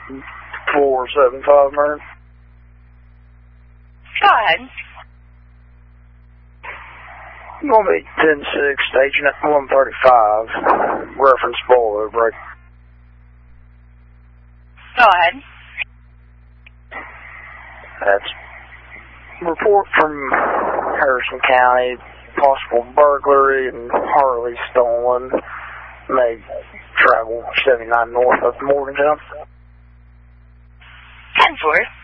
475, Mern. Go ahead. Gonna be 10-6, staging at 135, reference boiler break. Go ahead. That's report from Harrison County, possible burglary and Harley stolen. May travel 79 north of Morgantown. 10-4.